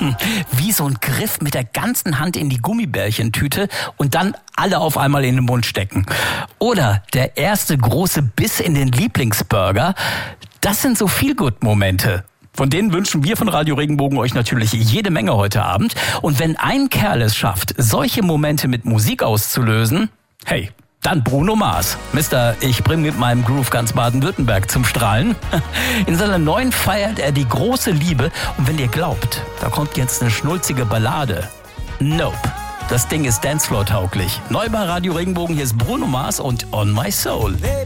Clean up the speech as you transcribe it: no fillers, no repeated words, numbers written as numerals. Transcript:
Wie so ein Griff mit der ganzen Hand in die Gummibärchentüte und dann alle auf einmal in den Mund stecken. Oder der erste große Biss in den Lieblingsburger. Das sind so Feel-Good-Momente. Von denen wünschen wir von Radio Regenbogen euch natürlich jede Menge heute Abend. Und wenn ein Kerl es schafft, solche Momente mit Musik auszulösen, hey, dann Bruno Mars. Mister, ich bring mit meinem Groove ganz Baden-Württemberg zum Strahlen. In seiner neuen feiert er die große Liebe. Und wenn ihr glaubt, da kommt jetzt eine schnulzige Ballade. Nope. Das Ding ist Dancefloor-tauglich. Neu bei Radio Regenbogen, hier ist Bruno Mars und On My Soul.